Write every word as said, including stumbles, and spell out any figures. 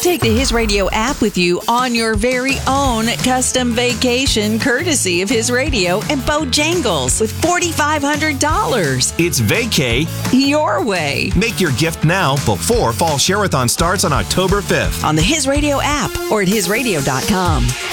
take the His Radio app with you on your very own custom vacation, courtesy of His Radio and Bojangles with four thousand five hundred dollars. It's vacay your way. Make your gift now before Fall Share-a-thon starts on October fifth. On the His Radio app or at his radio dot com.